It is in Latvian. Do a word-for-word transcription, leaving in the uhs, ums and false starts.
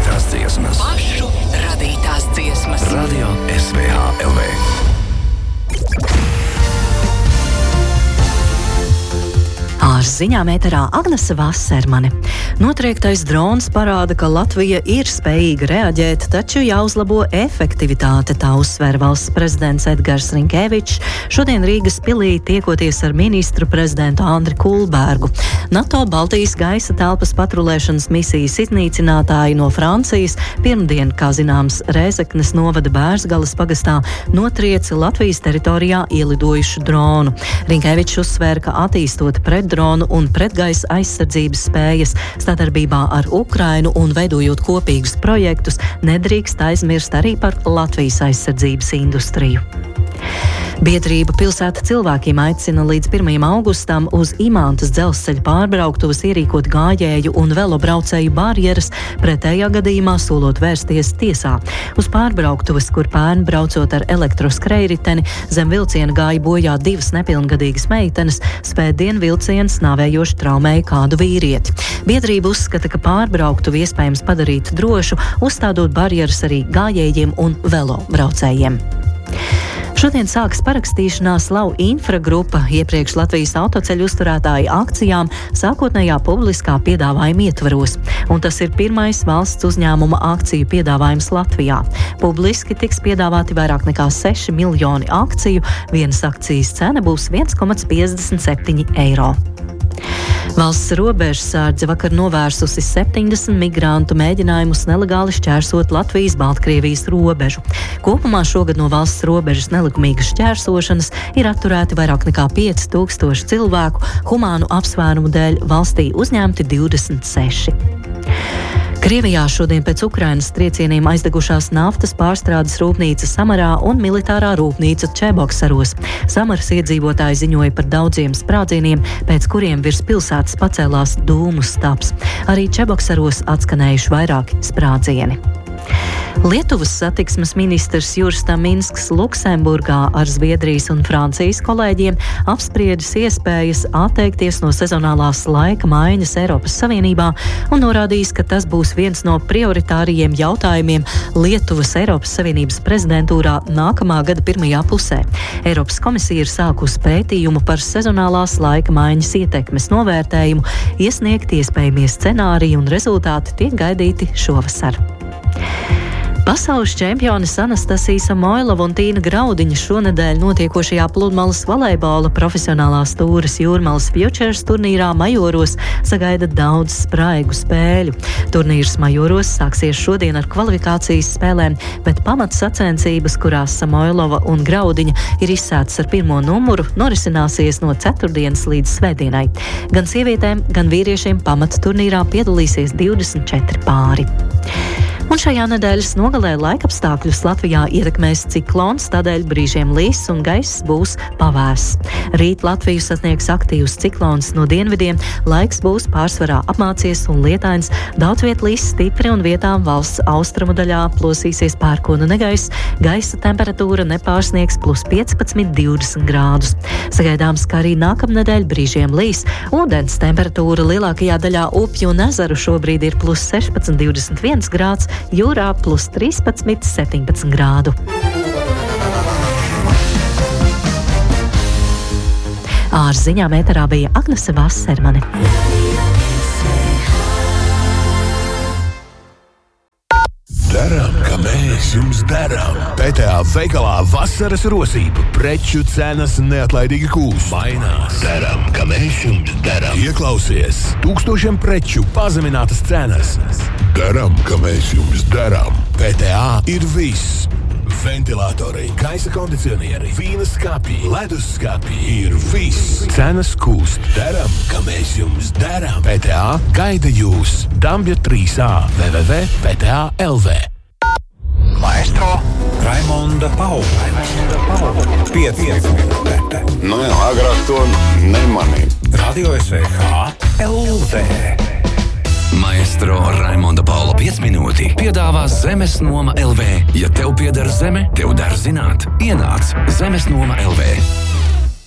radītās dziesmas. Pašu radītās dziesmas. Radio S V H L V. Ārs ziņām ēterā Agnese Vasermane. Notriektais drons parāda, ka Latvija ir spējīga reaģēt, taču jāuzlabo efektivitāte, tā uzsver valsts prezidents Edgars Rinkevičs šodien Rīgas pilī tiekoties ar ministru prezidentu Andri Kulbergu. NATO Baltijas gaisa telpas patrulēšanas misijas iznīcinātāji no Francijas pirmdien, kā zināms, Rēzeknes novada Bērzgalas pagastā notrieci Latvijas teritorijā ielidojušu dronu. Rinkevičs uzsver, ka attīstot pretdronu un pretgaisa aizsardzības spējas sadarbībā ar Ukrainu un veidojot kopīgus projektus, nedrīkst aizmirst arī par Latvijas aizsardzības industriju. Biedrība Pilsēta cilvēkiem aicina līdz pirmajam augustam uz Imantas dzelzceļa pārbrauktuvas ierīkot gājēju un velobraucēju barjeras, pretējā gadījumā solot vērsties tiesā. Uz pārbrauktuvas, kur pērn braucot ar elektroskrējriteni, zem vilciena gāja bojā divas nepilngadīgas meitenes, svētdien vilciens nāvējoši traumēja kādu vīrieti. Biedrība uzskata, ka pārbrauktuvi iespējams padarīt drošu, uzstādot barjeras arī gājējiem un velobraucējiem. Šodien sākas parakstīšanās Lau Infra grupa iepriekš Latvijas autoceļu uzturētāju akcijām sākotnējā publiskā piedāvājuma ietvaros, un tas ir pirmais valsts uzņēmuma akciju piedāvājums Latvijā. Publiski tiks piedāvāti vairāk nekā seši miljoni akciju, vienas akcijas cena būs viens komats piecdesmit septiņi eiro. Valsts robežsardze vakar novērsusi septiņdesmit migrantu mēģinājumus nelegāli šķērsot Latvijas-Baltkrievijas robežu. Kopumā šogad no valsts robežas nelikumīgas šķērsošanas ir atturēti vairāk nekā pieci tūkstoši cilvēku, humānu apsvērumu dēļ valstī uzņemti divdesmit seši. Krievijā šodien pēc Ukrainas triecieniem aizdegušās naftas pārstrādes rūpnīca Samarā un militārā rūpnīca Čeboksaros. Samaras iedzīvotāji ziņoja par daudziem sprādzieniem, pēc kuriem virs pilsētas pacēlās dūmu stabs. Arī Čeboksaros atskanējuši vairāki sprādzieni. Lietuvas satiksmes ministrs Juris Taminsks Luksemburgā ar Zviedrijas un Francijas kolēģiem apspriedis iespējas atteikties no sezonālās laika maiņas Eiropas Savienībā un norādījis, ka tas būs viens no prioritārajiem jautājumiem Lietuvas Eiropas Savienības prezidentūrā nākamā gada pirmajā pusē. Eiropas komisija ir sākusi pētījumu par sezonālās laika maiņas ietekmes novērtējumu, iesniegt iespējamie scenāriji un rezultāti tiek gaidīti šovasar. Pasaules čempiones Anastasija Samoilova un Tīna Graudiņa šonedēļ notiekošajā pludmales volejbola profesionālās tūres Jūrmalas Futures turnīrā Majoros sagaida daudz spraigu spēļu. Turnīrs Majoros sāksies šodien ar kvalifikācijas spēlēm, bet pamatsacensības, kurās Samoilova un Graudiņa ir izsētas ar pirmo numuru, norisināsies no ceturtdienas līdz svētdienai. Gan sievietēm, gan vīriešiem pamatturnīrā piedalīsies divdesmit četri pāri. Un šajā nedēļas nogalē laikapstākļus Latvijā ietekmēs ciklons, tādēļ brīžiem līs un gaiss būs pavēss. Rīt Latviju sasniegs aktīvs ciklons no dienvidiem, laiks būs pārsvarā apmācies un lietains, daudz viet līs stipri un vietām valsts austrumu daļā plosīsies pērkona negaiss, gaisa temperatūra nepārsniegs plus piecpadsmit divdesmit grādus. Sagaidāms, ka arī nākamnedēļ brīžiem līs, ūdens temperatūra lielākajā daļā upju un ezeru šobrīd ir plus sešpadsmit divdesmit viens grāds, jūrā plus trīspadsmit septiņpadsmit grādu. Ārs ziņām ēterā bija Agnese Vasermane. Daram, ka mēs jums daram. P T A veikalā vasaras rosība. Preču cenas neatlaidīgi kūst. Mainās. Daram, ka mēs jums daram. Ieklausies. Tūkstošiem preču pazeminātas cenas. Daram, ka mēs jums daram. P T A ir viss. Ventilatori, gaisa kondicionieri, vīna skapji, ledus skapji ir viss. Cenas kūst. Daram, ka mēs jums daram. P T A gaida jūs. Dambja trīs A w w w punkt p t a punkt l v. Maestro Raimonda Paula. pieci minūtes. Nu jā, agrāk to nemanīju. Radio S V H L V. Maestro Raimonda Paula pieci minūti piedāvā Zemes noma L V. Ja tev pieder zeme, tev der zināt. Ienāc Zemes noma L V.